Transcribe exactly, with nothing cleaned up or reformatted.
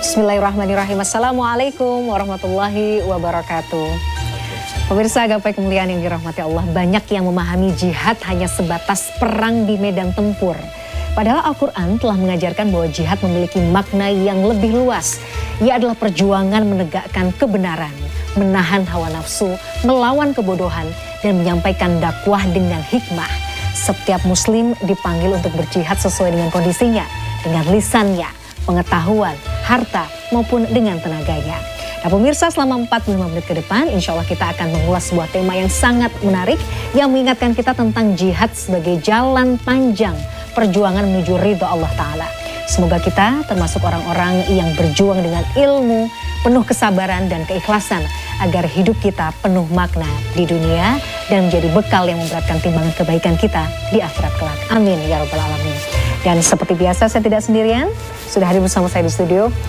Bismillahirrahmanirrahim. Assalamualaikum warahmatullahi wabarakatuh. Pemirsa gapai kemuliaan yang dirahmati Allah, banyak yang memahami jihad hanya sebatas perang di medan tempur. Padahal Al-Quran telah mengajarkan bahwa jihad memiliki makna yang lebih luas. Ia adalah perjuangan menegakkan kebenaran, menahan hawa nafsu, melawan kebodohan, dan menyampaikan dakwah dengan hikmah. Setiap muslim dipanggil untuk berjihad sesuai dengan kondisinya, dengan lisannya, pengetahuan, harta, maupun dengan tenaganya. Nah pemirsa, selama empat puluh lima menit ke depan, insya Allah kita akan mengulas sebuah tema yang sangat menarik yang mengingatkan kita tentang jihad sebagai jalan panjang perjuangan menuju ridho Allah Ta'ala. Semoga kita termasuk orang-orang yang berjuang dengan ilmu, penuh kesabaran dan keikhlasan agar hidup kita penuh makna di dunia dan menjadi bekal yang memberatkan timbangan kebaikan kita di akhirat kelak. Amin ya rabbal alamin. Dan seperti biasa saya tidak sendirian, sudah hadir bersama saya di studio